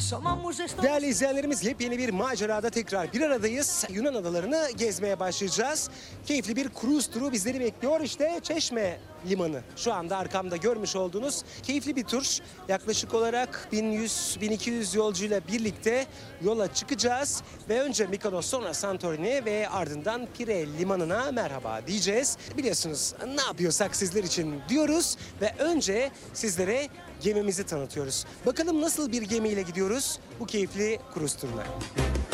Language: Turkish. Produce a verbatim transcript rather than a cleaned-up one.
Değerli izleyenlerimiz, yepyeni bir macerada tekrar bir aradayız. Yunan adalarını gezmeye başlayacağız. Keyifli bir cruise turu bizleri bekliyor. İşte Çeşme Limanı. Şu anda arkamda görmüş olduğunuz keyifli bir tur. Yaklaşık olarak bin yüz bin iki yüz yolcuyla birlikte yola çıkacağız. Ve önce Mikonos, sonra Santorini ve ardından Pire Limanı'na merhaba diyeceğiz. Biliyorsunuz ne yapıyorsak sizler için diyoruz. Ve önce sizlere gemimizi tanıtıyoruz. Bakalım nasıl bir gemiyle gidiyoruz bu keyifli cruise turuna.